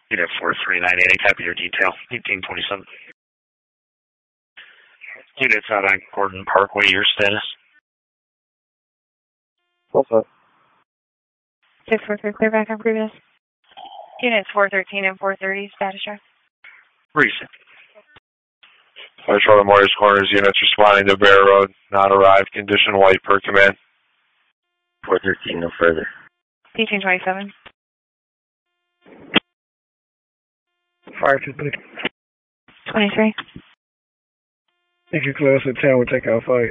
Unit 4398, copy your detail, 1827. Units out on Gordon Parkway, your status? What's up? 643, clear back on previous. Units 413 and 430, status check. Recent. Fire Patrol Morris Corners, units responding to Bear Road, not arrived, condition white per command. 413, no further. 1827. Fire 2-3. 23. If you close at 10, we'll take out fight.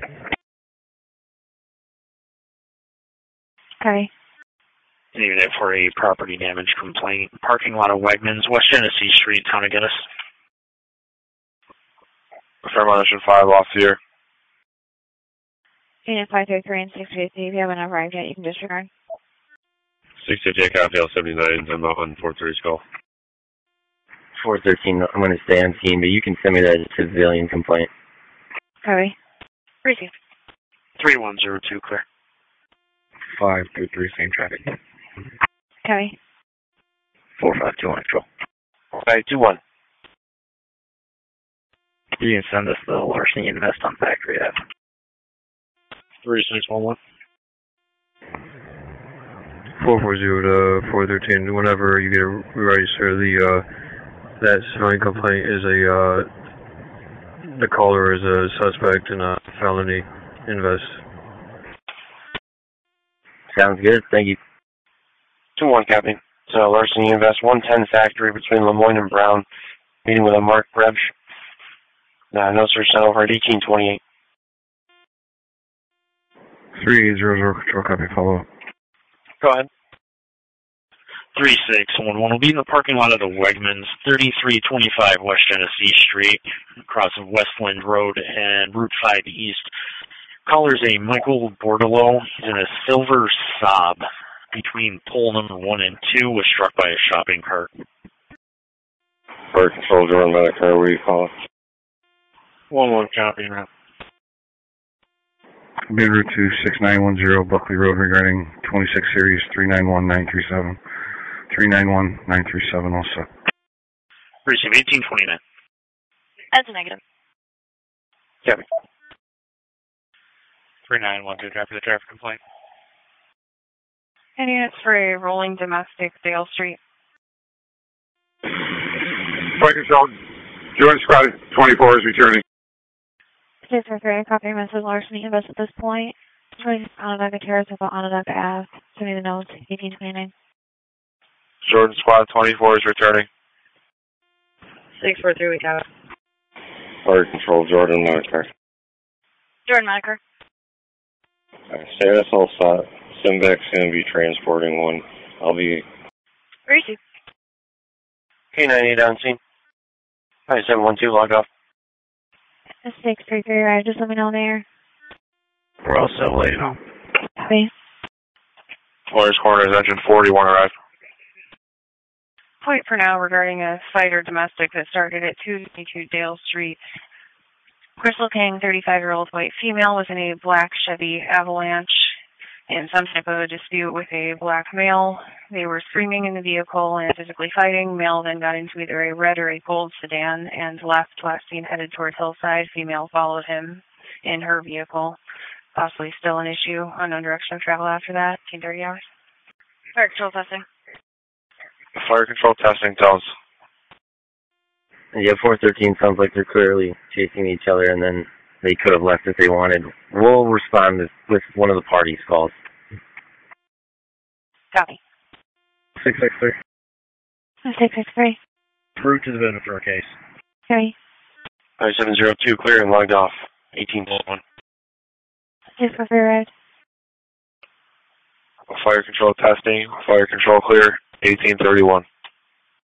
Okay. Unit for a property damage complaint. Parking lot of Wegmans, West Genesee Street, Town of Guinness. Affirmation 5 off here. Unit 533 and 650, if you haven't arrived yet, you can disregard. 658 copy L79, I'm up on 430 skull. 413, I'm going to stay on scene, but you can send me that as a civilian complaint. Copy. Received. 3102, clear. 523, same traffic. Copy. 4521, control. 521. You can send us the larceny invest on Factory Ave. 3611. 440 to 413. Whenever you get ready, sir, that civilian complaint is the caller is a suspect in a felony invest. Sounds good. Thank you. 2-1 copy. So larceny invest 110 Factory between Lemoyne and Brown. Meeting with a Mark Brebsch. No search done over at 1828. 300 control copy, follow up. Go ahead. 3611 will be in the parking lot of the Wegmans, 3325 West Genesee Street, across of Westland Road and Route 5 East. Caller's a Michael Bordelot. He's in a silver Saab. Between pole number 1 and 2 was struck by a shopping cart. Fire control, Jordan Medicare, what do you call it? 1-1 copy, route. Bin route to 6910 Buckley Road regarding 26 series 391937. 391937 also. Receive 1829. That's a negative. Copy. 3912, copy the traffic complaint. And units for a rolling domestic, Dale Street. Fire control, Jordan Squad 24 is returning. 643, copy Mrs. Larceny invest at this point. Join Onondaga Terrace about Onondaga Ave. Send me the notes, 1829. Jordan Squad 24 is returning. 643, we got it. Fire control, Jordan Medicare. Jordan Monaker. Status all set. Simvac's going to be transporting one. I'll be... Receive. K98 on scene. Hi, 712, log off. 633, right, just let me know there. We're all set, waiting on. Copy. Morris Corners, engine 41 arrived. Point for now regarding a fighter domestic that started at 222 Dale Street. Crystal King, 35-year-old white female, was in a black Chevy Avalanche in some type of a dispute with a black male. They were screaming in the vehicle and physically fighting. Male then got into either a red or a gold sedan and left last seen headed towards Hillside. Female followed him in her vehicle. Possibly still an issue. Unknown direction of travel after that. 1830 hours. Fire control testing. Fire control testing tells. Yeah, 413 sounds like they're clearly chasing each other, and then they could have left if they wanted. We'll respond with one of the parties' calls. Copy. 663. 663. Route to the Venator case. Copy. 702, clear and logged off. 1801. 643, right. Fire control testing. Fire control clear. 1831.